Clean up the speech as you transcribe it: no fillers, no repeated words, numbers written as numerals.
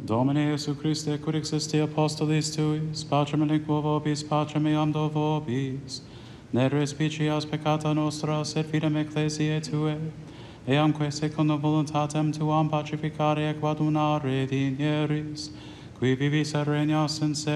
Domine Iesu Christe, cur existi apostolis tuis, pacem aliquo vobis, pacem eam do vobis, ne respicias peccata nostra, sed fidem ecclesiae Tue, eamque secundum voluntatem Tuam pacificare et quadunare dinieris, qui vivis et regnas in